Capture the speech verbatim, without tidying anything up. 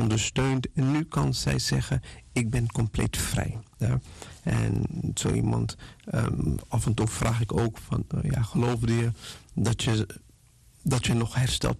ondersteund. En nu kan zij zeggen, ik ben compleet vrij. Ja. En zo iemand, um, af en toe vraag ik ook van, uh, ja, geloofde je dat je, dat je nog hersteld